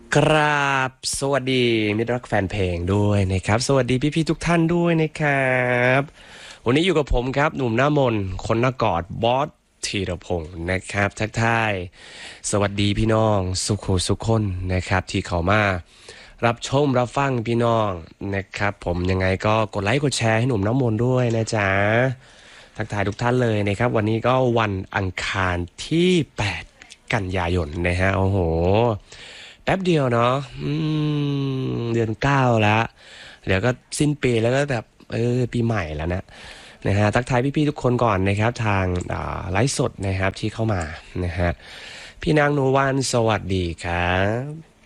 ครับ สวัสดีมิตรรักแฟนเพลงด้วยนะครับสวัสดีพี่ๆทุกท่านด้วยนะครับวันนี้อยู่กับผมครับหนุ่มหน้ามนคนหน้ากอดบอสธีรพงศ์นะครับทักทายสวัสดีพี่น้องสุขคนนะครับที่เขามารับชมรับฟังพี่น้องนะครับผมยังไงก็กดไลค์กดแชร์ให้หนุ่มน้ำมนต์ด้วยนะจ๊ะทักทายทุกท่านเลยนะครับวันนี้ก็วันอังคารที่8กันยายนนะฮะโอ้โหแป๊บเดียวเนาะเดือน9แล้วเดี๋ยวก็สิ้นปีแล้วก็แบบปีใหม่แล้วนะฮะทักทายพี่ๆทุกคนก่อนนะครับทางไลฟ์สดนะครับที่เข้ามานะฮะพี่นางหนูวันสวัสดีครับ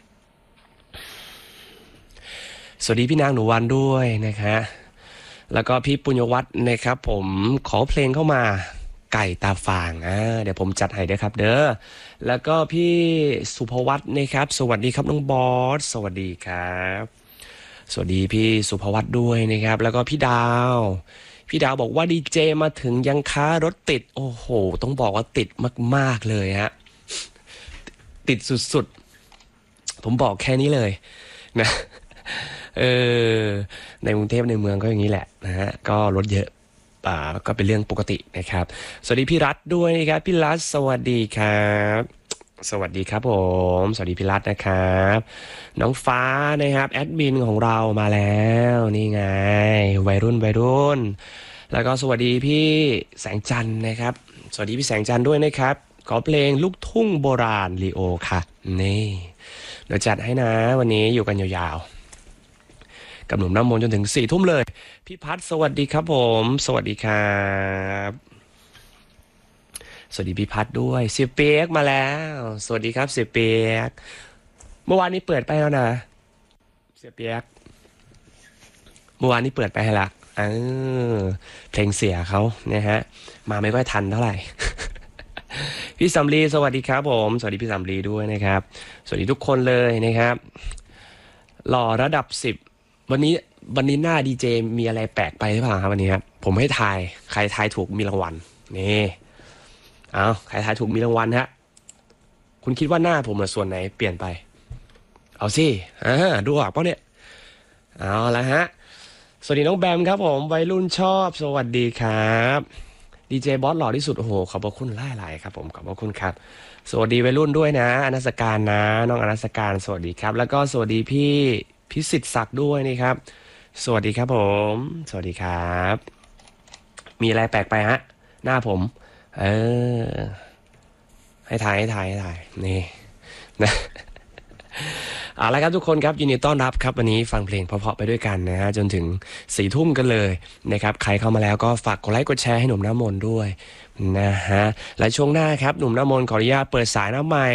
สวัสดีพี่นางหนูวันด้วยนะคะแล้วก็พี่ปุญญวัฒน์นะครับผมขอเพลงเข้ามาไก่ตาฟางเดี๋ยวผมจัดให้ด้วยครับเด้อแล้วก็พี่สุภวัฒน์นะครับสวัสดีครับน้องบอสสวัสดีครับสวัสดีพี่สุภวัฒน์ด้วยนะครับแล้วก็พี่ดาวบอกว่าดีเจมาถึงยังค้ารถติดโอ้โหต้องบอกว่าติดมากๆเลยฮะติดสุดๆผมบอกแค่นี้เลยนะเออในกรุงเทพในเมืองก็อย่างนี้แหละนะฮะก็รถเยอะก็เป็นเรื่องปกตินะครับสวัสดีพี่รัฐด้วยนะครับพี่รัฐสวัสดีครับสวัสดีครับผมสวัสดีพี่รัฐนะครับน้องฟ้านะครับแอดมินของเรามาแล้วนี่ไงวัยรุ่นแล้วก็สวัสดีพี่แสงจันทร์นะครับสวัสดีพี่แสงจันทร์ด้วยนะครับขอเพลงลูกทุ่งโบราณลีโอค่ะนี่เดี๋ยวจัดให้นะวันนี้อยู่กันยาวๆกับหนุ่มน้ำมนต์จนถึง4 ทุ่มเลยพี่พัฒสวัสดีครับผมสวัสดีครับสวัสดีพี่พัฒด้วยเสียเปียกมาแล้วสวัสดีครับเสียเปียกเมื่อวานนี้เปิดไปแล้วนะเสียเปียกเมื่อวานนี้เปิดไปให้ละเพลงเสียเขาเนี่ยฮะมาไม่ค่อยทันเท่าไหร่ พี่สำลีสวัสดีครับผมสวัสดีพี่สำลีด้วยนะครับสวัสดีทุกคนเลยนะครับหล่อระดับ10วันนี้หน้าดีเจมีอะไรแปลกไปหรือเปล่าครับวันนี้ครับผมให้ทายใครทายถูกมีรางวัลนี่เอาใครทายถูกมีรางวัลฮะคุณคิดว่าหน้าผมส่วนไหนเปลี่ยนไปเอาสิดูออกเปล่าเนี่ยเอาละฮะสวัสดีน้องแบมครับผมวัยรุ่นชอบสวัสดีครับดีเจบอสหล่อที่สุดโอ้โหขอบพระคุณหลายๆครับผมขอบพระคุณครับสวัสดีวัยรุ่นด้วยนะอนัสการนะน้องอนัสการสวัสดีครับแล้วก็สวัสดีพี่พิสิทธิ์ศักดิ์ด้วยนี่ครับสวัสดีครับผมสวัสดีครับมีอะไรแปลกไปฮะหน้าผมเออให้ถ่ายนี่นะเอาละครับทุกคนครับยินดีต้อนรับครับวันนี้ฟังเพลงเพราะๆไปด้วยกันนะฮะจนถึง4 ทุ่มกันเลยนะครับใครเข้ามาแล้วก็ฝากกดไลค์กดแชร์ให้หนุ่มน้ำมนต์ด้วยนะฮะและช่วงหน้าครับหนุ่มน้ำมนต์ขออนุญาตเปิดสายน้ำใหม่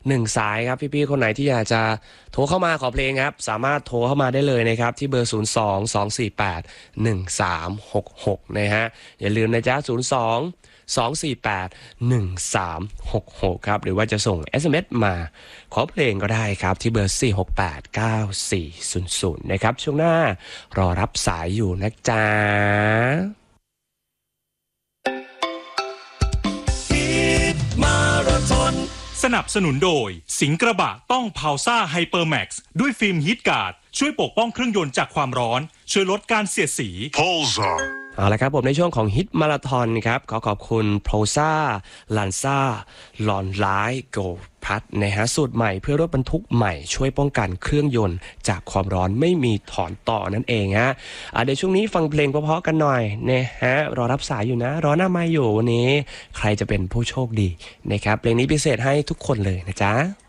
1 สายครับพี่ๆคนไหนที่อยากจะโทรเข้ามาขอเพลงครับสามารถโทรเข้ามาได้เลยนะครับที่เบอร์02-248-1366นะฮะอย่าลืมนะจ๊ะ02-248-1366ครับหรือว่าจะส่ง SMS มาขอเพลงก็ได้ครับที่เบอร์468-9400นะครับช่วงหน้ารอรับสายอยู่นะจ๊ะสนับสนุนโดยสิงห์กระบะต้องพาวซ่าไฮเปอร์แม็กซ์ด้วยฟิล์มฮีทการ์ดช่วยปกป้องเครื่องยนต์จากความร้อนช่วยลดการเสียดสีเอาละครับผมในช่วงของฮิตมาราธอนครับขอบคุณโพซ่าลันซ่าลอนไลท์โกพัทนะฮะสูตรใหม่เพื่อรถบรรทุกใหม่ช่วยป้องกันเครื่องยนต์จากความร้อนไม่มีถอนต่อนั่นเองฮะเดี๋ยวช่วงนี้ฟังเพลงเพราะๆกันหน่อยนะฮะรอรับสายอยู่นะรอหน้าไมค์อยู่วันนี้ใครจะเป็นผู้โชคดีนะครับเพลงนี้พิเศษให้ทุกคนเลยนะจ๊ะ